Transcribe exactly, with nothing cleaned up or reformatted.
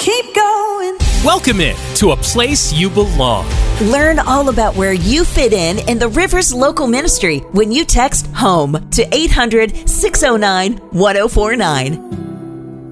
keep going. Welcome in to a place you belong. Learn all about where you fit in in the Rivers Local Ministry when you text HOME to eight hundred, six oh nine, one oh four nine.